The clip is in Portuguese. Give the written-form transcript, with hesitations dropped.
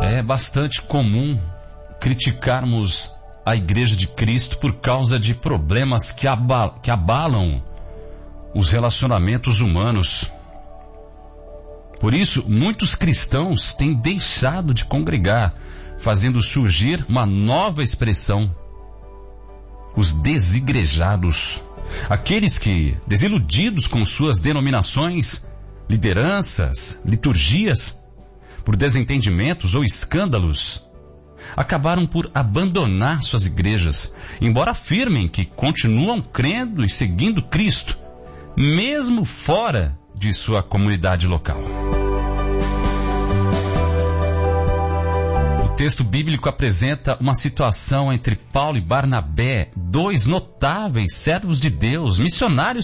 É bastante comum criticarmos a Igreja de Cristo por causa de problemas que abalam os relacionamentos humanos. Por isso, muitos cristãos têm deixado de congregar, fazendo surgir uma nova expressão: os desigrejados. Aqueles que, desiludidos com suas denominações, lideranças, liturgias, por desentendimentos ou escândalos, acabaram por abandonar suas igrejas, embora afirmem que continuam crendo e seguindo Cristo, mesmo fora de sua comunidade local. O texto bíblico apresenta uma situação entre Paulo e Barnabé, dois notáveis servos de Deus, missionários